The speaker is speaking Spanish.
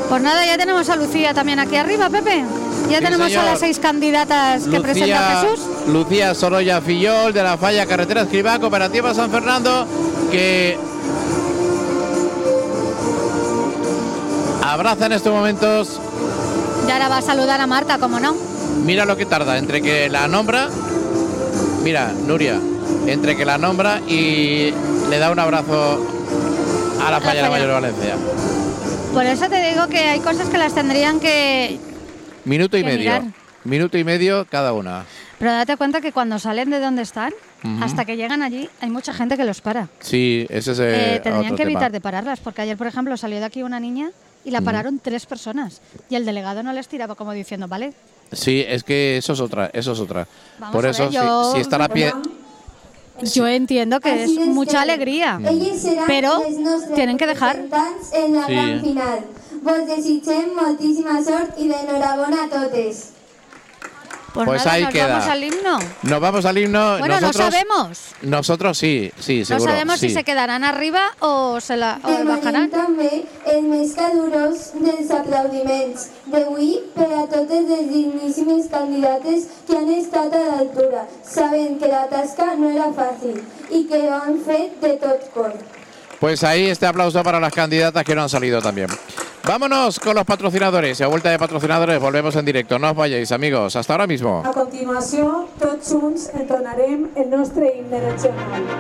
Pues nada, ya tenemos a Lucía también aquí arriba, Pepe. Ya Sí, tenemos señor. a las 6 candidatas que presenta Jesús. Lucía Sorolla Fillol, de la Falla Carretera Escribá, Cooperativa San Fernando, que abraza en estos momentos. Y ahora va a saludar a Marta, como no. Mira lo que tarda entre que la nombra. Mira, Nuria, entre que la nombra y le da un abrazo a la Falla de la Mayor de Valencia. Por eso te digo que hay cosas que las tendrían que Minuto y que medio. mirar. Minuto y medio cada una. Pero date cuenta que cuando salen de donde están, hasta que llegan allí, hay mucha gente que los para. Sí, ese es Tendrían otro que evitar tema. de pararlas, porque ayer, por ejemplo, salió de aquí una niña y la pararon 3 personas. Y el delegado no les tiraba como diciendo, vale. Sí, es que eso es otra, eso es otra. Vamos Por a eso, ver, yo- si está a pie. Yo entiendo que es mucha alegría, pero tienen que dejar. En la Sí. gran final. Vos desitgem moltíssima sort i d'enhorabona a totes. Pues Pues nada, ahí nos queda. vamos al himno. Nos vamos al himno. Bueno, nosotros, no sabemos. Nosotros sí, sí, No seguro. sabemos sí. si se quedarán arriba o se la o bajarán. Demanem també el més calorós dels aplaudiments d'avui per a totes les digníssimes candidates que han estat a l'altura, sabent que la tasca no era fàcil i que ho han fet de tot cor. Pues ahí este aplauso para las candidatas que no han salido también. Vámonos con los patrocinadores. Y a vuelta de patrocinadores volvemos en directo. No os vayáis, amigos. Hasta ahora mismo. A continuació, tots junts entonarem el nostre himne nacional.